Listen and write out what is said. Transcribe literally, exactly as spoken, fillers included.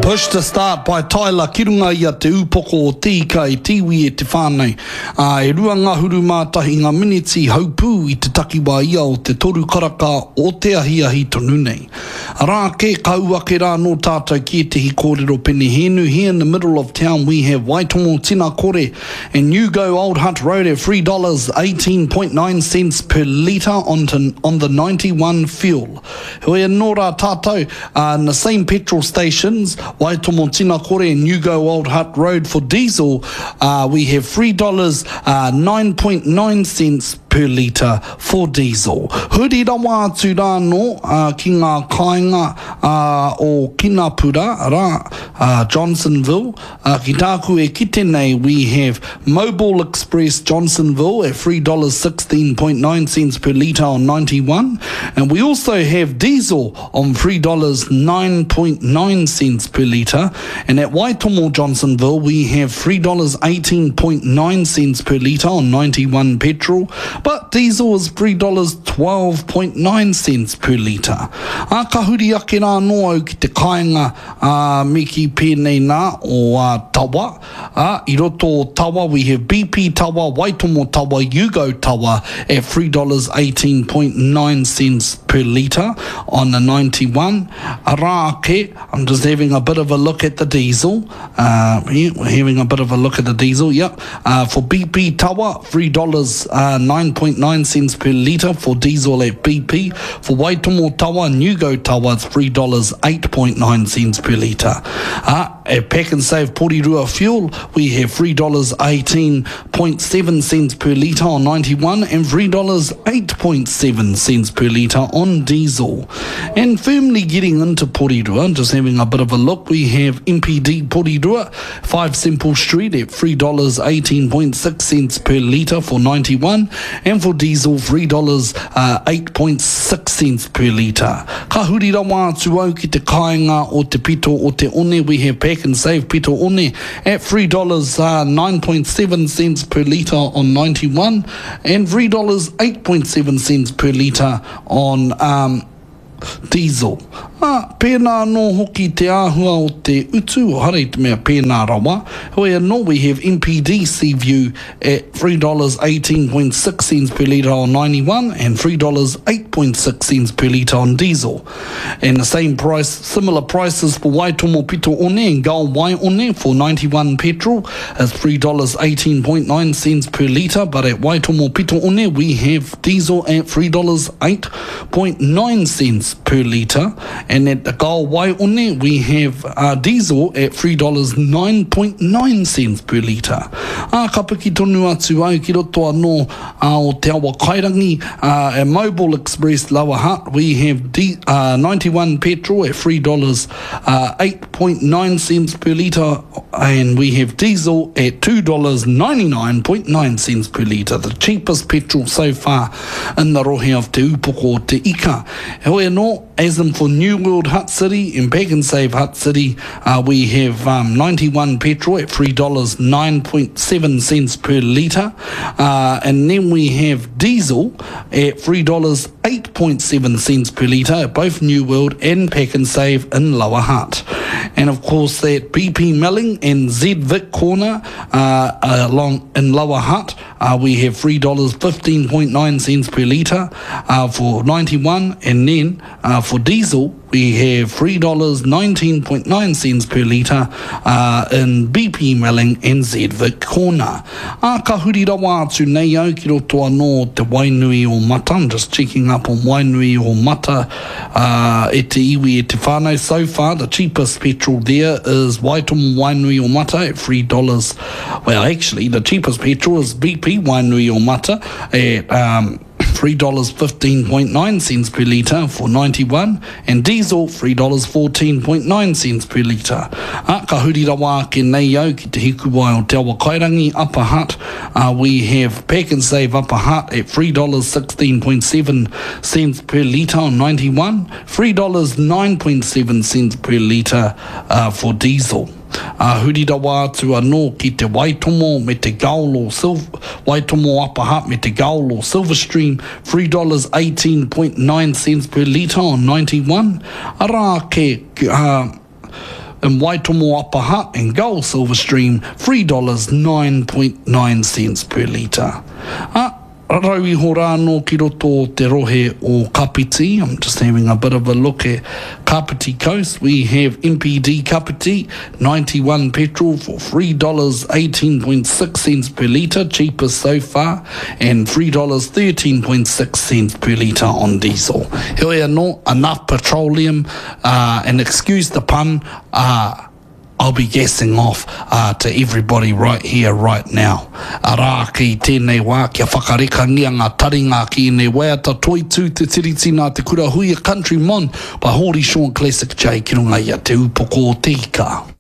Push to Start by Tyler Kirunga ia te upoko o tika i tiwi e te whānei. Uh, e rua ngā huru mātahi ngā miniti haupū i te takiwa ia o te toru karaka o te ahiahi tonu nei. Rā ke kauake rā no tātou ki te hi kōrero pene henu. Here in the middle of town we have Waitomo Tina Kore and you go Old Hutt Road at three dollars eighteen point nine cents per litre on, to, on the ninety-one fuel. Hoi anō rā tātou uh, in the same petrol stations Waitomo Tina Kore and you go Old Hutt Road for diesel, uh, we have three dollars nine point nine cents per litre for diesel. Huri rawa atu rāno uh, ki ngā kāinga uh, o Kinapura, rā, uh, Johnsonville. Uh, ki tāku e kite nei, we have Mobile Express Johnsonville at three dollars sixteen point nine cents per litre on ninety-one. And we also have diesel on three dollars nine point nine cents per litre. And at Waitomo Johnsonville, we have three dollars eighteen point nine cents per litre on ninety-one petrol. But diesel is three dollars twelve point nine cents per litre. A ka huri ake rā no au ki te kāinga uh, miki pēnei nā o uh, Tawa. Uh, I roto o Tawa, we have B P Tawa, Waitomo Tawa, Yugo Tawa at three dollars eighteen point nine cents per litre on the ninety-one. A rā ake, I'm just having a bit of a look at the diesel. Uh, yeah, we're having a bit of a look at the diesel, yep. Uh, for B P Tawa, three dollars nine point nine cents per litre for diesel at B P. For Waitomo Tawa and Yugo Tawa, it's three dollars eight point nine cents per litre. Uh, at Pack and Save Porirua Fuel, we have three dollars eighteen point seven cents per litre on ninety-one and three dollars eight point seven cents per litre on diesel. And firmly getting into Porirua, just having a bit of a look, we have M P D Porirua, five Simple Street at three dollars eighteen point six cents per litre for ninety-one and for diesel three dollars eight point six cents per litre. Ka huri rawa atu au ki te kāinga o te pito o te one, we have Pack and Save Pito One at three dollars nine point seven cents per litre on ninety-one and three dollars eight point seven cents per litre on um, diesel. Ah, pēnā no hoki te āhua o te utu, o hare te mea pēnā rawa. Hoi anō, we have M P D Seaview at three dollars eighteen point six cents per litre on ninety-one and three dollars eight point six cents per litre on diesel. And the same price, similar prices for Waitomo Pito One and Gal Wai One for ninety-one petrol is three dollars eighteen point nine cents per litre, but at Waitomo Pito One we have diesel at three dollars eight point nine cents per litre. And at the Gal Wai One, we have uh, diesel at three dollars nine point nine cents per litre. Uh, ka piki tonu atu au ki roto anō uh, o te awa kairangi. Uh, at Mobile Express Lower Hutt, we have D, uh, ninety-one petrol at three dollars eight point nine cents per litre. And we have diesel at two dollars ninety-nine point nine cents per litre. The cheapest petrol so far in the rohe of te upoko o te ika. Hoi anō, as in for New World Hutt City and Pack and Save Hutt City, uh, we have um, ninety-one petrol at three dollars nine point seven cents per litre. Uh, and then we have diesel at three dollars eight point seven cents per litre at both New World and Pack and Save in Lower Hutt. And of course that B P Milling and Z Vic Corner uh, along in Lower Hutt, uh, we have three dollars fifteen point nine cents per litre uh, for ninety-one, and then uh, for diesel we have three dollars nineteen point nine cents per litre uh, in B P Milling and Z Vic Corner. A ka huri rawa atu nei au ki roto anō te Wainui o Mata. I'm just checking up on Wainui o Mata uh, e te iwi e te whānau. So far the cheapest petrol there is Waitomo Wainui o Mata at three dollars. Well, actually the cheapest petrol is B P Wainui o Mata at um, three dollars fifteen point nine cents per litre for ninety-one, and diesel three dollars fourteen point nine cents per litre. A ka huri rawa ke nei au ki te hikuwai o te awa kairangi Upper Hutt. Uh, we have Pack and Save Upper Hutt at three dollars sixteen point seven cents per litre on ninety-one, three dollars nine point seven cents per litre uh, for diesel. Uh, huri rawa atu anō ki te Waitomo me te Gaulo Silver, Waitomo Upper Hutt me te Gaulo Silverstream, three dollars eighteen point nine cents per litre on ninety-one. Ara ke uh, in Waitomo Apaha and Gull Silver Stream, three dollars nine point nine cents per litre. Uh, Raui horano ki roto te rohe o Kapiti. I'm just having a bit of a look at Kapiti Coast. We have M P D Kapiti, ninety-one petrol for three dollars eighteen point six cents per litre, cheapest so far, and three dollars thirteen point six cents per litre on diesel. Here no, enough petroleum, uh, and excuse the pun, uh, I'll be gassing off uh, to everybody right here, right now. Arā ki tēnei wā, kia whakarekangia ngā taringa ki nei waiata toi tū te tiriti nā te kura hui a Country Mon by Hori Sean Classic J ki runga ia te upoko o te ika.